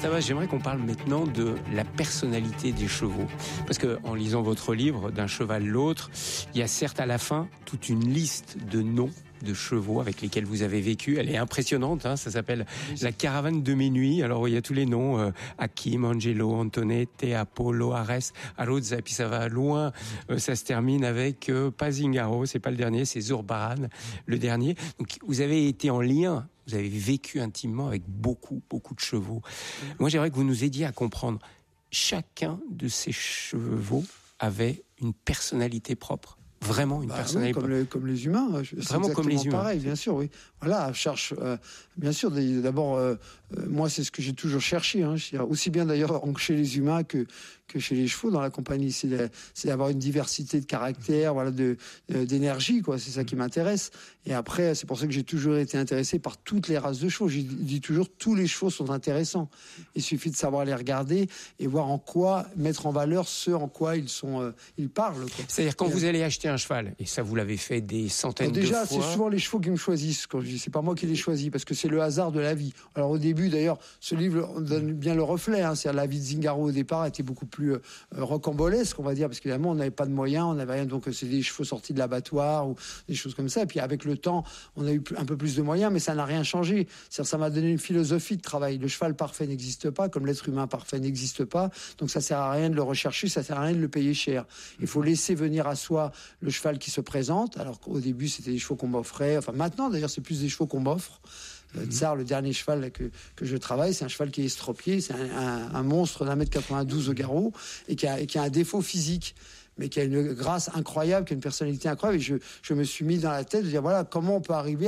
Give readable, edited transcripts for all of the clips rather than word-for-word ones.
Bartabas, j'aimerais qu'on parle maintenant de la personnalité des chevaux. Parce que, en lisant votre livre, D'un cheval l'autre, il y a certes à la fin toute une liste de noms de chevaux avec lesquels vous avez vécu. Elle est impressionnante, hein, ça s'appelle La caravane de mes nuits. Alors, il y a tous les noms, Hakim, Angelo, Antonette, Apollo, Ares, Aruzza, et puis ça va loin. Ça se termine avec pas Zingaro, c'est pas le dernier, c'est Zurbaran, le dernier. Donc, vous avez été en lien, vous avez vécu intimement avec beaucoup de chevaux. Moi, j'aimerais que vous nous aidiez à comprendre. Chacun de ces chevaux avait une personnalité propre. Vraiment une personnalité. Oui, comme les humains. Vraiment comme les humains. Pareil, bien sûr, oui. Voilà, je cherche, bien sûr, d'abord, moi, c'est ce que j'ai toujours cherché, hein, aussi bien d'ailleurs chez les humains que chez les chevaux dans la compagnie. C'est d'avoir une diversité de caractère, voilà, d'énergie, quoi. C'est ça qui m'intéresse. Et après, c'est pour ça que j'ai toujours été intéressé par toutes les races de chevaux. Je dis toujours, tous les chevaux sont intéressants. Il suffit de savoir les regarder et voir en quoi mettre en valeur ce en quoi ils parlent, quoi. C'est-à-dire quand vous allez acheter un cheval, et ça vous l'avez fait des centaines de fois. Déjà, c'est souvent les chevaux qui me choisissent. Quand je dis, c'est pas moi qui les choisis, parce que c'est le hasard de la vie. Alors au début, d'ailleurs, ce livre donne bien le reflet. Hein, c'est-à-dire la vie de Zingaro au départ était beaucoup plus rocambolesque, on va dire, parce qu'évidemment on n'avait pas de moyens, on n'avait rien, donc c'est des chevaux sortis de l'abattoir ou des choses comme ça. Et puis avec le temps, on a eu un peu plus de moyens, mais ça n'a rien changé. C'est-à-dire, ça m'a donné une philosophie de travail. Le cheval parfait n'existe pas, comme l'être humain parfait n'existe pas. Donc ça sert à rien de le rechercher, ça sert à rien de le payer cher. Il faut laisser venir à soi le cheval qui se présente. Alors qu'au début, c'était des chevaux qu'on m'offrait. Enfin, maintenant, d'ailleurs, c'est plus des chevaux qu'on m'offre. Tsar, le dernier cheval là, que je travaille, c'est un cheval qui est estropié, c'est un monstre d'1m92 au garrot et qui a un défaut physique, mais qui a une grâce incroyable, qui a une personnalité incroyable. Et je me suis mis dans la tête de dire, voilà, comment on peut arriver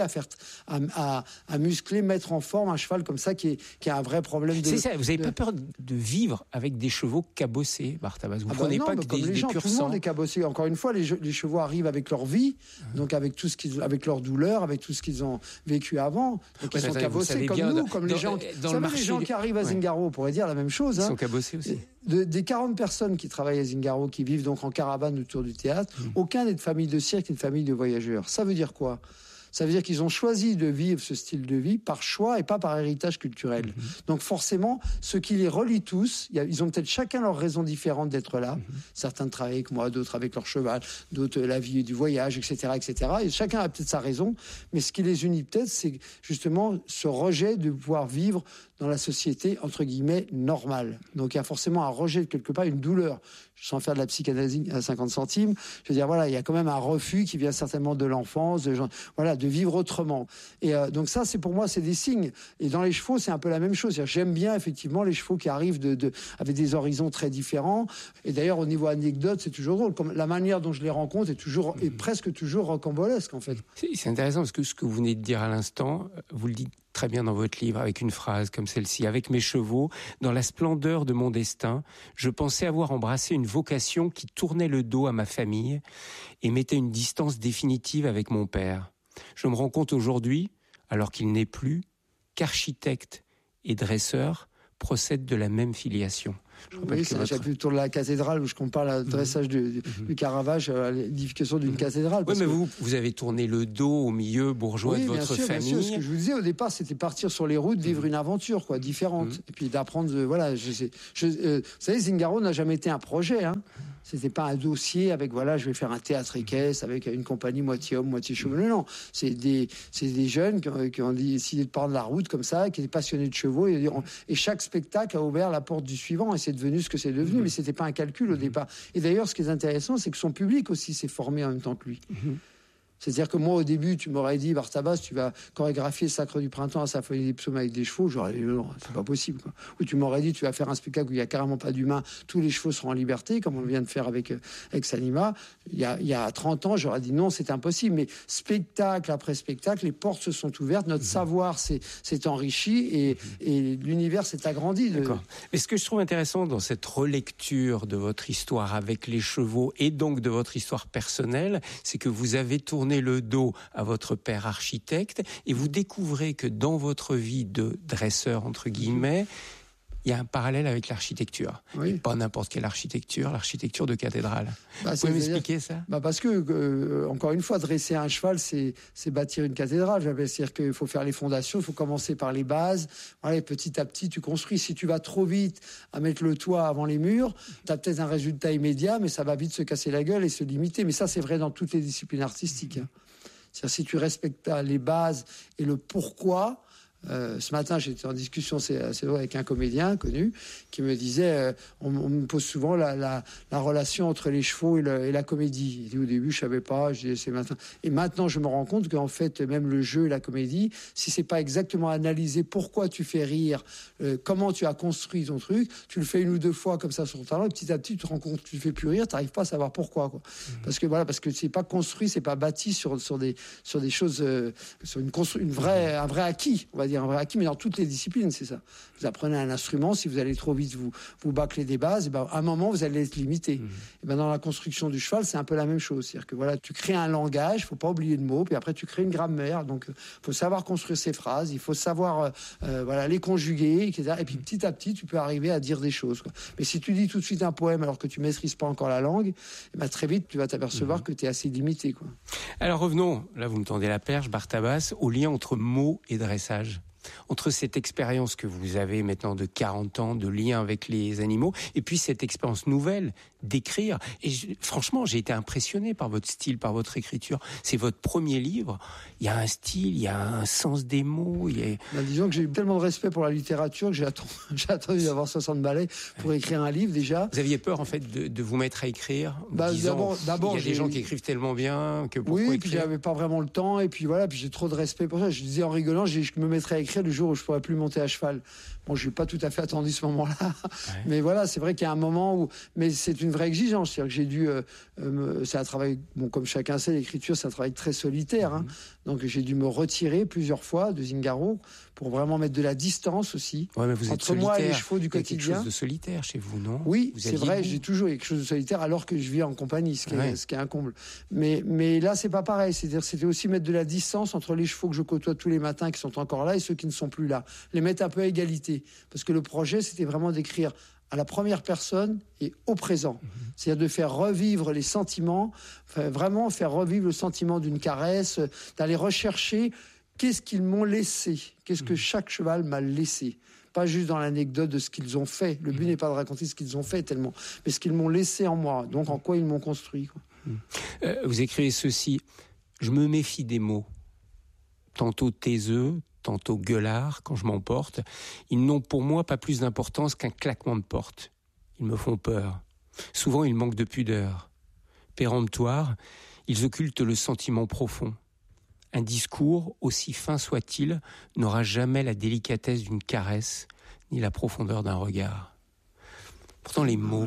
à muscler, mettre en forme un cheval comme ça qui a un vrai problème de... C'est ça, vous n'avez pas peur de vivre avec des chevaux cabossés, Bartabas? Vous prenez pas que des gens, purs tout le sang. monde est cabossé. Encore une fois, les chevaux arrivent avec leur vie, donc avec tout ce avec leur douleur, avec tout ce qu'ils ont vécu avant. Donc ils sont cabossés comme nous, comme les gens. Les gens qui arrivent à Zingaro, on pourrait dire la même chose. Ils sont cabossés aussi. Des 40 personnes qui travaillent à Zingaro, qui vivent donc en caravane autour du théâtre, aucun n'est de famille de cirque, ni de famille de voyageurs. Ça veut dire quoi? Ça veut dire qu'ils ont choisi de vivre ce style de vie par choix et pas par héritage culturel. Donc forcément, ce qui les relie tous, ils ont peut-être chacun leur raison différente d'être là. Certains travaillent avec moi, d'autres avec leur cheval, d'autres la vie du voyage, etc., etc. Et chacun a peut-être sa raison, mais ce qui les unit peut-être, c'est justement ce rejet de pouvoir vivre dans la société, entre guillemets, normale. Donc il y a forcément un rejet de quelque part, une douleur. Sans faire de la psychanalyse à 50 centimes, je veux dire, voilà, il y a quand même un refus qui vient certainement de l'enfance, de vivre autrement. Et donc ça, c'est pour moi, c'est des signes. Et dans les chevaux, c'est un peu la même chose. J'aime bien effectivement les chevaux qui arrivent avec des horizons très différents. Et d'ailleurs, au niveau anecdote, c'est toujours drôle. Comme la manière dont je les rencontre est presque toujours rocambolesque, en fait. C'est intéressant parce que ce que vous venez de dire à l'instant, vous le dites très bien dans votre livre, avec une phrase comme celle-ci. Avec mes chevaux, dans la splendeur de mon destin, je pensais avoir embrassé une vocation qui tournait le dos à ma famille et mettait une distance définitive avec mon père. Je me rends compte aujourd'hui, alors qu'il n'est plus, qu'architecte et dresseur procèdent de la même filiation. Oui, c'est un chapitre de la cathédrale où je compare le dressage du Caravage à l'édification d'une cathédrale. Oui, mais vous avez tourné le dos au milieu bourgeois de votre famille. Bien sûr, ce que je vous disais au départ, c'était partir sur les routes, vivre une aventure, quoi, différente. Et puis d'apprendre, voilà, vous savez, Zingaro n'a jamais été un projet, hein. C'était pas un dossier avec, voilà, je vais faire un théâtre équestre avec une compagnie moitié homme, moitié cheval. Non, c'est des jeunes qui ont décidé de prendre la route comme ça, qui étaient passionnés de chevaux et chaque spectacle a ouvert la porte du suivant et c'est devenu ce que c'est devenu, mais c'était pas un calcul au départ. Et d'ailleurs, ce qui est intéressant, c'est que son public aussi s'est formé en même temps que lui. C'est-à-dire que moi, au début, tu m'aurais dit, Bartabas, tu vas chorégraphier Sacre du Printemps à Symphonie des Psaumes avec des chevaux. J'aurais dit, non, c'est pas possible, quoi. Ou tu m'aurais dit, tu vas faire un spectacle où il y a carrément pas d'humains, tous les chevaux seront en liberté, comme on vient de faire avec Sanima. Il y a 30 ans, j'aurais dit non, c'est impossible. Mais spectacle après spectacle, les portes se sont ouvertes, notre savoir s'est enrichi et l'univers s'est agrandi. D'accord. Mais ce que je trouve intéressant dans cette relecture de votre histoire avec les chevaux et donc de votre histoire personnelle, c'est que vous avez tourné le dos à votre père architecte et vous découvrez que dans votre vie de dresseur, entre guillemets, il y a un parallèle avec l'architecture. Oui. Et pas n'importe quelle architecture, l'architecture de cathédrale. Vous pouvez m'expliquer ça ? Parce que, encore une fois, dresser un cheval, c'est bâtir une cathédrale. C'est-à-dire qu'il faut faire les fondations, il faut commencer par les bases. Voilà, et petit à petit, tu construis. Si tu vas trop vite à mettre le toit avant les murs, tu as peut-être un résultat immédiat, mais ça va vite se casser la gueule et se limiter. Mais ça, c'est vrai dans toutes les disciplines artistiques. C'est-à-dire, si tu respectes les bases et le pourquoi. Ce matin, j'étais en discussion avec un comédien connu qui me disait on me pose souvent la relation entre les chevaux et la comédie. Il dit, au début, je savais pas. Je dis, c'est maintenant. Et maintenant, je me rends compte qu'en fait, même le jeu et la comédie, si c'est pas exactement analysé pourquoi tu fais rire, comment tu as construit ton truc, tu le fais une ou deux fois comme ça sur ton talent, et petit à petit, tu te rends compte que tu fais plus rire, tu n'arrives pas à savoir pourquoi. Parce que c'est pas construit, c'est pas bâti sur des choses, sur un vrai acquis, on va dire. Un vrai acquis, mais dans toutes les disciplines, c'est ça. Vous apprenez un instrument, si vous allez trop vite, vous bâclez des bases, et à un moment, vous allez être limité. Et dans la construction du cheval, c'est un peu la même chose. C'est-à-dire que voilà, tu crées un langage, il faut pas oublier de mots, puis après, tu crées une grammaire. Donc, faut savoir construire ces phrases, il faut savoir les conjuguer, etc. Et puis, petit à petit, tu peux arriver à dire des choses. Mais si tu dis tout de suite un poème alors que tu maîtrises pas encore la langue, très vite, tu vas t'apercevoir que tu es assez limité. Alors, revenons, là, vous me tendez la perche, Bartabas, au lien entre mots et dressage. Entre cette expérience que vous avez maintenant de 40 ans de lien avec les animaux et puis cette expérience nouvelle d'écrire. Et franchement, j'ai été impressionné par votre style, par votre écriture. C'est votre premier livre. Il y a un style, il y a un sens des mots. Disons que j'ai eu tellement de respect pour la littérature que j'ai attendu d'avoir 60 balais pour écrire un livre déjà. Vous aviez peur en fait de vous mettre à écrire d'abord, il y a des gens qui écrivent tellement bien que pourquoi écrire ? Puis j'avais pas vraiment le temps et puis voilà, puis j'ai trop de respect pour ça. Je disais en rigolant, je me mettrais à écrire le jour où je pourrais plus monter à cheval. Bon, je n'ai pas tout à fait attendu ce moment-là, mais voilà, c'est vrai qu'il y a un moment où, mais c'est une vraie exigence, c'est-à-dire que j'ai dû, c'est un travail, comme chacun sait, l'écriture, c'est un travail très solitaire, donc j'ai dû me retirer plusieurs fois de Zingaro pour vraiment mettre de la distance aussi mais vous entre moi et les chevaux du quotidien. Il y a quelque chose de solitaire chez vous, non ? Oui, c'est vrai, j'ai toujours quelque chose de solitaire alors que je vis en compagnie, ce qui est un comble. Mais là, c'est pas pareil, c'est-à-dire c'était aussi mettre de la distance entre les chevaux que je côtoie tous les matins qui sont encore là et ceux qui ne sont plus là, les mettre un peu à égalité, parce que le projet, c'était vraiment d'écrire à la première personne et au présent. C'est-à-dire de faire revivre les sentiments, vraiment faire revivre le sentiment d'une caresse, d'aller rechercher qu'est-ce qu'ils m'ont laissé, qu'est-ce que chaque cheval m'a laissé. Pas juste dans l'anecdote de ce qu'ils ont fait. Le but n'est pas de raconter ce qu'ils ont fait tellement, mais ce qu'ils m'ont laissé en moi, donc en quoi ils m'ont construit. Vous écrivez ceci, je me méfie des mots, tantôt taiseux, tantôt gueulard, quand je m'emporte. Ils n'ont pour moi pas plus d'importance qu'un claquement de porte. Ils me font peur. Souvent, ils manquent de pudeur. Péremptoires, ils occultent le sentiment profond. Un discours, aussi fin soit-il, n'aura jamais la délicatesse d'une caresse, ni la profondeur d'un regard. Pourtant, les mots,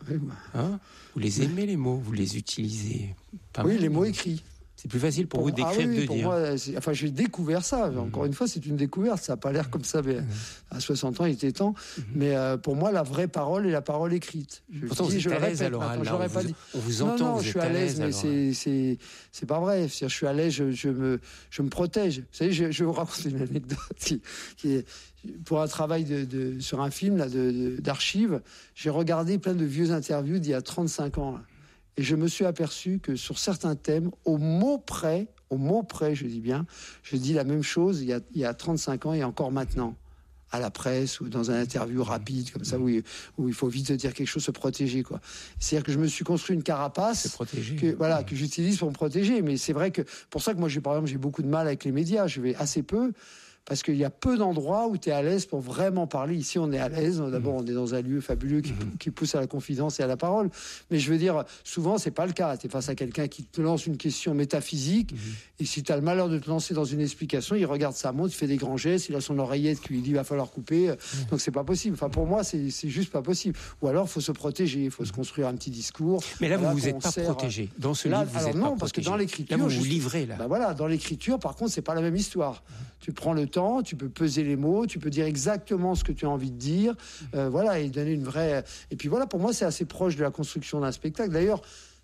vous les aimez, les mots, vous les utilisez pas mal. Les mots écrits. C'est plus facile pour vous d'écrire que de pour dire. Moi, j'ai découvert ça. Encore une fois, c'est une découverte. Ça n'a pas l'air comme ça, mais à 60 ans, il était temps. Mais pour moi, la vraie parole est la parole écrite. Pourtant, vous êtes à l'aise à l'oral. On vous entend, non, vous je êtes suis à l'aise, mais c'est pas vrai. Je suis à l'aise, je me protège. Vous savez, je vais vous raconter une anecdote qui est... Pour un travail sur un film d'archives, j'ai regardé plein de vieux interviews d'il y a 35 ans. Là. Et je me suis aperçu que sur certains thèmes, au mot près, je dis bien, je dis la même chose il y a 35 ans et encore maintenant, à la presse ou dans un interview rapide comme ça, où il faut vite dire quelque chose, se protéger, quoi. C'est-à-dire que je me suis construit une carapace que j'utilise pour me protéger. Mais c'est vrai que, pour ça que moi, par exemple, j'ai beaucoup de mal avec les médias. Je vais assez peu. Parce qu'il y a peu d'endroits où tu es à l'aise pour vraiment parler. Ici, on est à l'aise. D'abord, on est dans un lieu fabuleux qui pousse à la confidence et à la parole. Mais je veux dire, souvent, c'est pas le cas. Tu es face à quelqu'un qui te lance une question métaphysique. Et si tu as le malheur de te lancer dans une explication, il regarde sa montre, il fait des grands gestes, il a son oreillette qui lui dit il va falloir couper. Donc, c'est pas possible. Enfin, pour moi, c'est juste pas possible. Ou alors, il faut se protéger. Il faut se construire un petit discours. Mais là, vous êtes pas protégé. Dans ce livre, vous êtes pas protégé. Non, parce que dans l'écriture... Là, vous vous livrez, là. Voilà, dans l'écriture, par contre, c'est pas la même histoire. Tu prends le temps, tu peux peser les mots, tu peux dire exactement ce que tu as envie de dire, et donner une vraie... Et puis voilà, pour moi, c'est assez proche de la construction d'un spectacle. D'ailleurs,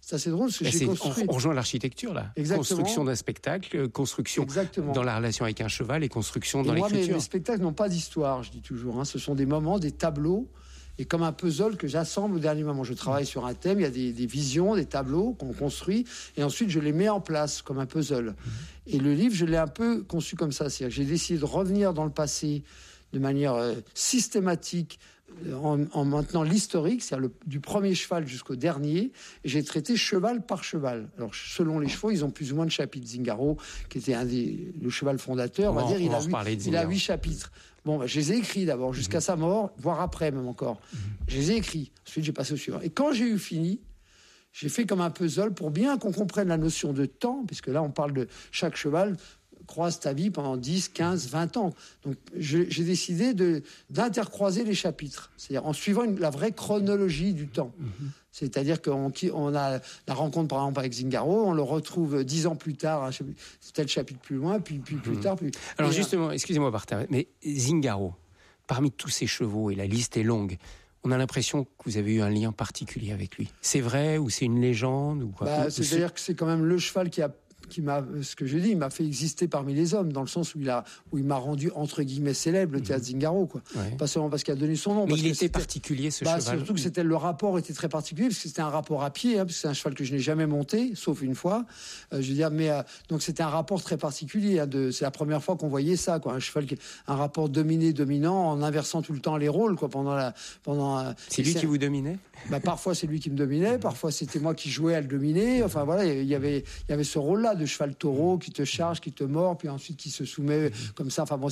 C'est assez drôle parce que j'ai construit. On rejoint l'architecture là. Exactement. Construction d'un spectacle, construction dans la relation avec un cheval et construction dans l'écriture. Mes spectacles n'ont pas d'histoire, je dis toujours. Hein. Ce sont des moments, des tableaux, et comme un puzzle que j'assemble au dernier moment. Je travaille sur un thème, il y a des visions, des tableaux qu'on construit, et ensuite je les mets en place comme un puzzle. Et le livre, je l'ai un peu conçu comme ça. C'est-à-dire que j'ai décidé de revenir dans le passé de manière systématique, en maintenant l'historique, c'est-à-dire du premier cheval jusqu'au dernier, et j'ai traité cheval par cheval. Alors, selon les chevaux, ils ont plus ou moins de chapitres. Zingaro, qui était le cheval fondateur, on va dire, il a 8 chapitres. Bon, je les ai écrits d'abord, jusqu'à sa mort, voire après même encore. Je les ai écrits. Ensuite, j'ai passé au suivant. Et quand j'ai eu fini, j'ai fait comme un puzzle pour bien qu'on comprenne la notion de temps, puisque là, on parle de chaque cheval croise ta vie pendant 10, 15, 20 ans. Donc, j'ai décidé d'intercroiser les chapitres, c'est-à-dire en suivant la vraie chronologie du temps. C'est-à-dire qu'on a la rencontre, par exemple, avec Zingaro, on le retrouve 10 ans plus tard, tel chapitre plus loin, puis plus tard. Alors justement, excusez-moi, Bartha, mais Zingaro, parmi tous ces chevaux, et la liste est longue, on a l'impression que vous avez eu un lien particulier avec lui. C'est vrai ou c'est une légende ou quoi? C'est-à-dire que c'est quand même le cheval qui m'a, ce que je dis, il m'a fait exister parmi les hommes, dans le sens où il m'a rendu entre guillemets célèbre, le théâtre Zingaro, quoi. Ouais. Pas seulement parce qu'il a donné son nom. Mais il était particulier, ce cheval. Surtout que le rapport était très particulier, parce que c'était un rapport à pied, parce que c'est un cheval que je n'ai jamais monté, sauf une fois. Je veux dire, donc c'était un rapport très particulier. C'est la première fois qu'on voyait ça, quoi. Un cheval un rapport dominé-dominant, en inversant tout le temps les rôles, quoi. C'est lui qui vous dominait? Parfois c'est lui qui me dominait, parfois c'était moi qui jouais à le dominer. Enfin voilà, il y avait ce rôle-là de cheval taureau qui te charge, qui te mord, puis ensuite qui se soumet comme ça. Enfin bon,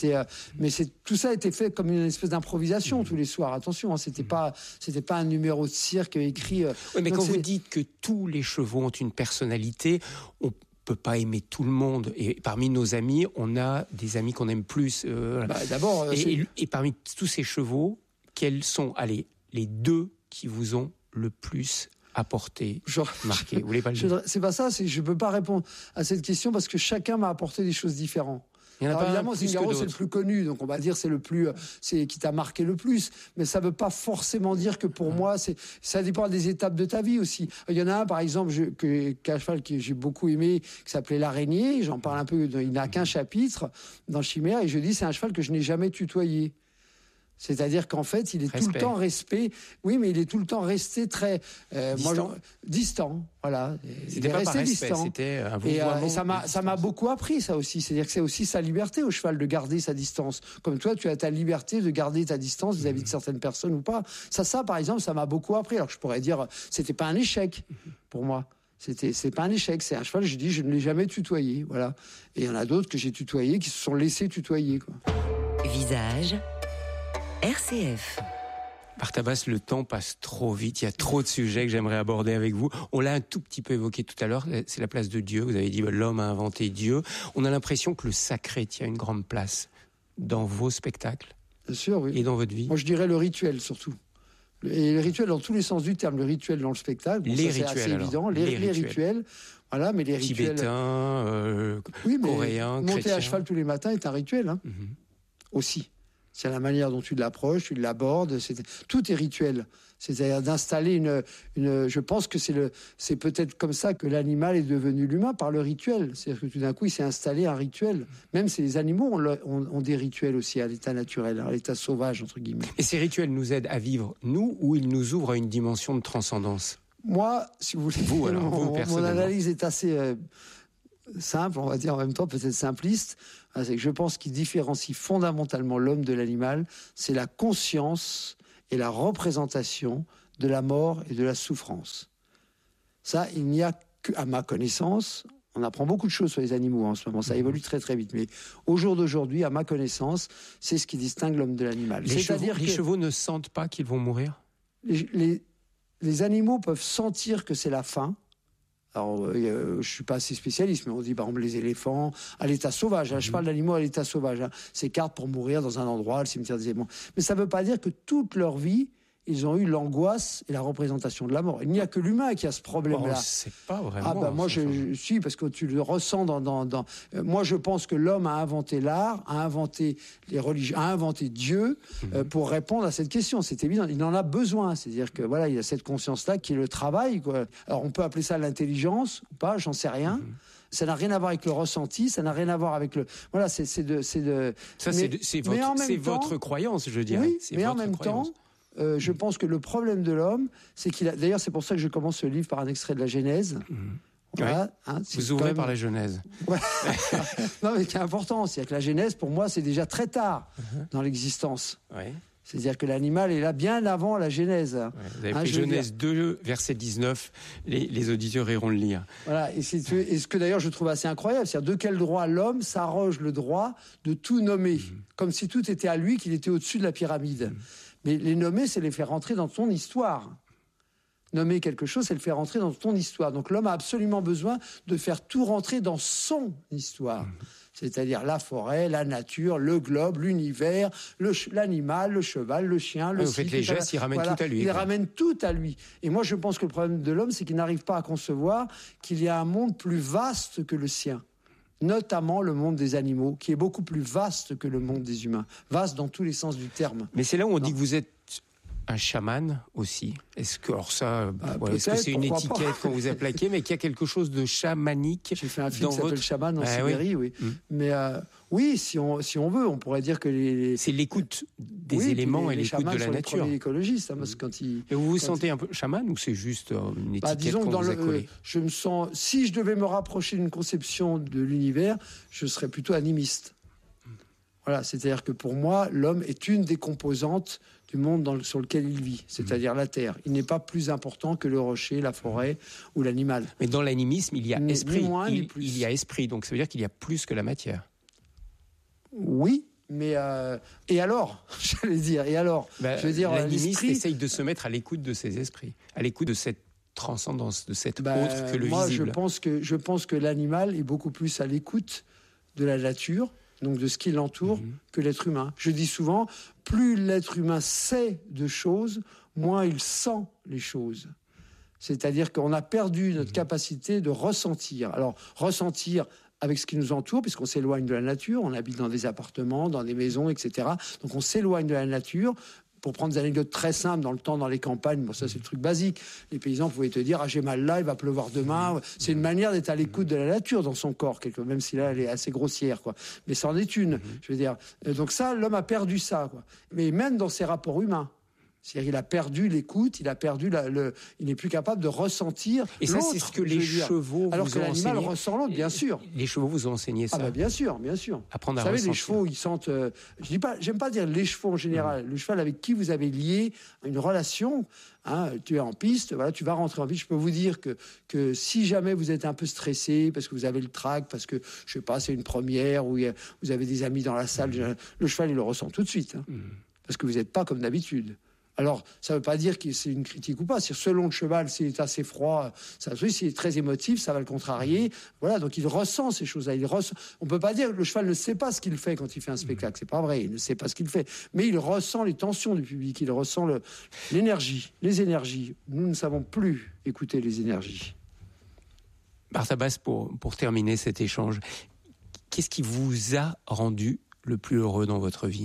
tout ça a été fait comme une espèce d'improvisation tous les soirs. Attention, c'était pas un numéro de cirque écrit. Oui, mais quand vous dites que tous les chevaux ont une personnalité, on peut pas aimer tout le monde. Et parmi nos amis, on a des amis qu'on aime plus. D'abord, et parmi tous ces chevaux, quels sont, les 2 qui vous ont le plus apporté, marqué? Vous voulez pas le dire? C'est pas ça, je peux pas répondre à cette question parce que chacun m'a apporté des choses différentes. Évidemment, Zingaro, c'est le plus connu, donc on va dire c'est qui t'a marqué le plus. Mais ça veut pas forcément dire que pour moi, ça dépend des étapes de ta vie aussi. Il y en a un, par exemple, qu'un cheval que j'ai beaucoup aimé, qui s'appelait l'Araignée. J'en parle un peu. Il n'a qu'un chapitre dans Chimère, et je dis c'est un cheval que je n'ai jamais tutoyé. C'est-à-dire qu'en fait, il est tout le temps oui, mais il est tout le temps resté très distant. Voilà. C'était pas par respect, c'était un vouvoiement. Et ça m'a beaucoup appris, ça aussi. C'est-à-dire que c'est aussi sa liberté au cheval de garder sa distance. Comme toi, tu as ta liberté de garder ta distance vis-à-vis de certaines personnes ou pas. Ça, par exemple, ça m'a beaucoup appris. Alors je pourrais dire, c'était pas un échec pour moi. C'est pas un échec, c'est un cheval, je dis, je ne l'ai jamais tutoyé. Voilà. Et il y en a d'autres que j'ai tutoyés qui se sont laissés tutoyer, quoi. Visage RCF. Bartha Basse, le temps passe trop vite, il y a trop de sujets que j'aimerais aborder avec vous. On l'a un tout petit peu évoqué tout à l'heure, c'est la place de Dieu. Vous avez dit l'homme a inventé Dieu. On a l'impression que le sacré tient une grande place dans vos spectacles. Bien sûr, oui. Et dans votre vie. Moi, je dirais le rituel surtout. Et le rituel dans tous les sens du terme, le rituel dans le spectacle. Les rituels, c'est assez évident. Les rituels. Voilà, mais les rituels. Tibétains, coréens, monter chrétiens. à cheval tous les matins est un rituel, aussi. C'est la manière dont tu l'approches, tu l'abordes. Tout est rituel. C'est-à-dire d'installer je pense que c'est peut-être comme ça que l'animal est devenu l'humain, par le rituel. C'est-à-dire que tout d'un coup, il s'est installé un rituel. Même si les animaux ont des rituels aussi à l'état naturel, à l'état sauvage, entre guillemets. Et ces rituels nous aident à vivre, nous, ou ils nous ouvrent à une dimension de transcendance? Moi, si vous voulez, mon analyse est assez simple, on va dire, en même temps peut-être simpliste. C'est que je pense qu'il différencie fondamentalement l'homme de l'animal, c'est la conscience et la représentation de la mort et de la souffrance. Ça, il n'y a qu'à ma connaissance, on apprend beaucoup de choses sur les animaux en ce moment, ça évolue très très vite, mais au jour d'aujourd'hui, à ma connaissance, c'est ce qui distingue l'homme de l'animal. Les chevaux ne sentent pas qu'ils vont mourir? Les animaux peuvent sentir que c'est la fin. Alors, je suis pas assez spécialiste, mais on dit par exemple les éléphants à l'état sauvage. Je parle d'animaux à l'état sauvage. S'écartent pour mourir dans un endroit, le cimetière des éléphants. Mais ça ne veut pas dire que toute leur vie, ils ont eu l'angoisse et la représentation de la mort. Il n'y a que l'humain qui a ce problème-là. C'est pas vraiment. Moi, si, parce que tu le ressens moi, je pense que l'homme a inventé l'art, a inventé les religions, a inventé Dieu pour répondre à cette question. C'est évident. Il en a besoin. C'est-à-dire que voilà, il a cette conscience-là qui est le travail, quoi. Alors, on peut appeler ça l'intelligence ou pas, j'en sais rien. Ça n'a rien à voir avec le ressenti, ça n'a rien à voir avec le. Voilà, c'est votre croyance, je dirais. Oui, mais en même temps, je pense que le problème de l'homme, c'est qu'il a. D'ailleurs, c'est pour ça que je commence ce livre par un extrait de la Genèse. Voilà, vous ouvrez par la Genèse. Ouais. Non, mais ce qui est important, c'est que la Genèse, pour moi, c'est déjà très tard dans l'existence. Ouais. C'est-à-dire que l'animal est là bien avant la Genèse. Ouais, vous avez pris Genèse 2, verset 19, les auditeurs iront le lire. Voilà, et ce que d'ailleurs je trouve assez incroyable, c'est-à-dire de quel droit l'homme s'arroge le droit de tout nommer, comme si tout était à lui, qu'il était au-dessus de la pyramide. Mais les nommer, c'est les faire rentrer dans ton histoire. Nommer quelque chose, c'est le faire rentrer dans ton histoire. Donc l'homme a absolument besoin de faire tout rentrer dans son histoire. C'est-à-dire la forêt, la nature, le globe, l'univers, l'animal, le cheval, le chien, le Vous faites les gestes, il ramène tout à lui. Il ramène tout à lui. Et moi, je pense que le problème de l'homme, c'est qu'il n'arrive pas à concevoir qu'il y a un monde plus vaste que le sien. Notamment le monde des animaux, qui est beaucoup plus vaste que le monde des humains. Vaste dans tous les sens du terme. Mais c'est là où on dit que vous êtes un chaman aussi. Est-ce que, alors ça, est-ce que c'est une étiquette qu'on vous a plaquée, mais qu'il y a quelque chose de chamanique? J'ai fait un film qui s'appelle Chaman en Sibérie, oui. Mais oui, si on veut, on pourrait dire que c'est l'écoute des éléments et l'écoute de la nature. Les premiers écologistes, quand ils. Et vous vous sentez un peu chaman ou c'est juste une étiquette qu'on vous a collée? Je me sens. Si je devais me rapprocher d'une conception de l'univers, je serais plutôt animiste. Voilà, c'est-à-dire que pour moi, l'homme est une des composantes du monde sur lequel il vit, c'est-à-dire la Terre. Il n'est pas plus important que le rocher, la forêt ou l'animal. Mais dans l'animisme, il y a esprit. Ni moins, ni plus. Il y a esprit, donc ça veut dire qu'il y a plus que la matière. Oui, mais et alors, j'allais dire, et alors, je veux dire, l'animiste essaye de se mettre à l'écoute de ses esprits, à l'écoute de cette transcendance, de cette autre que le visible. Moi, je pense que l'animal est beaucoup plus à l'écoute de la nature, donc de ce qui l'entoure, que l'être humain. Je dis souvent, plus l'être humain sait de choses, moins il sent les choses. C'est-à-dire qu'on a perdu notre capacité de ressentir. Alors, ressentir avec ce qui nous entoure, puisqu'on s'éloigne de la nature, on habite dans des appartements, dans des maisons, etc. Donc on s'éloigne de la nature. Pour prendre des anecdotes très simples, dans le temps, dans les campagnes, bon, ça c'est le truc basique. Les paysans pouvaient te dire, j'ai mal là, il va pleuvoir demain. C'est une manière d'être à l'écoute de la nature dans son corps, même si là elle est assez grossière, quoi. Mais c'en est une, je veux dire. Donc ça, l'homme a perdu ça, quoi. Mais même dans ses rapports humains. C'est-à-dire qu'il a perdu l'écoute, il a perdu il n'est plus capable de ressentir l'autre. Et ça, c'est ce que les chevaux alors vous que ont l'animal enseigné. ressent l'autre, bien sûr. Les chevaux vous ont enseigné ça. Ah bah bien sûr. Apprendre à ressentir. Vous savez, ressentir. les chevaux, ils sentent. J'aime pas dire les chevaux en général. Le cheval avec qui vous avez lié une relation. Tu es en piste, voilà, tu vas rentrer en piste. Je peux vous dire que si jamais vous êtes un peu stressé parce que vous avez le trac, parce que je sais pas, c'est une première ou vous avez des amis dans la salle, le cheval il le ressent tout de suite, parce que vous n'êtes pas comme d'habitude. Alors, ça ne veut pas dire que c'est une critique ou pas. Selon le cheval, s'il est assez froid, s'il est très émotif, ça va le contrarier. Voilà, donc il ressent ces choses-là. On ne peut pas dire que le cheval ne sait pas ce qu'il fait quand il fait un spectacle. C'est pas vrai, il ne sait pas ce qu'il fait. Mais il ressent les tensions du public, il ressent l'énergie, les énergies. Nous ne savons plus écouter les énergies. Barthabas, pour terminer cet échange, qu'est-ce qui vous a rendu le plus heureux dans votre vie ?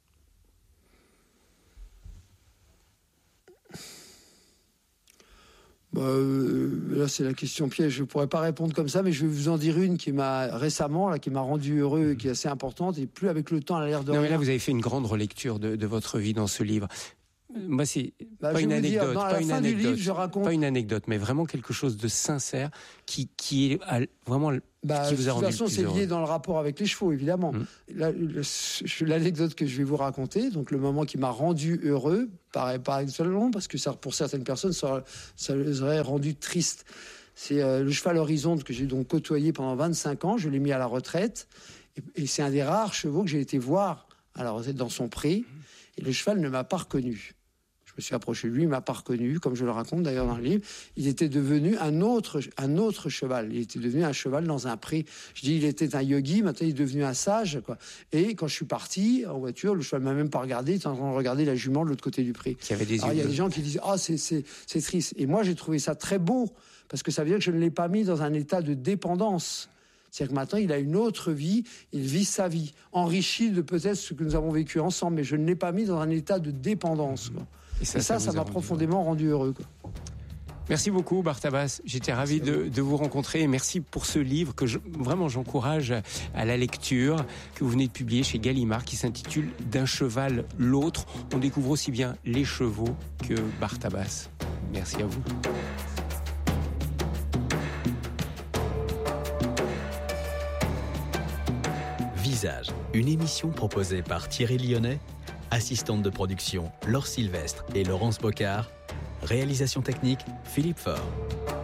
Là, c'est la question piège. Je ne pourrais pas répondre comme ça, mais je vais vous en dire une qui m'a rendu heureux et qui est assez importante. Et plus avec le temps, elle a l'air de. Non, mais là, vous avez fait une grande relecture de votre vie dans ce livre. Moi, c'est pas une anecdote, pas une anecdote, mais vraiment quelque chose de sincère qui est vraiment qui vous a rendu le plus heureux. De toute façon, c'est lié dans le rapport avec les chevaux, évidemment. L'anecdote que je vais vous raconter, donc le moment qui m'a rendu heureux, paraît pas excellent, parce que ça, pour certaines personnes, ça les aurait rendu tristes. C'est le cheval Horizonte que j'ai donc côtoyé pendant 25 ans. Je l'ai mis à la retraite, et c'est un des rares chevaux que j'ai été voir à la retraite dans son pré. Et le cheval ne m'a pas reconnu. Je me suis approché de lui, il m'a pas reconnu, comme je le raconte d'ailleurs dans le livre. Il était devenu un autre cheval. Il était devenu un cheval dans un pré. Je dis, il était un yogi, maintenant il est devenu un sage, quoi. Et quand je suis parti en voiture, le cheval m'a même pas regardé, il était en train de regarder la jument de l'autre côté du pré. Qui avait des yeux. Il y a des gens qui disent, c'est triste. Et moi, j'ai trouvé ça très beau, parce que ça veut dire que je ne l'ai pas mis dans un état de dépendance. C'est-à-dire que maintenant, il a une autre vie, il vit sa vie, enrichi de peut-être ce que nous avons vécu ensemble, mais je ne l'ai pas mis dans un état de dépendance, quoi. Et ça m'a profondément rendu heureux, quoi. Merci beaucoup, Bartabas. J'étais ravi de vous rencontrer et merci pour ce livre que vraiment j'encourage à la lecture, que vous venez de publier chez Gallimard, qui s'intitule « D'un cheval l'autre ». On découvre aussi bien les chevaux que Bartabas. Merci à vous. Visage, une émission proposée par Thierry Lyonnais, assistante de production Laure Sylvestre et Laurence Bocard, réalisation technique Philippe Faure.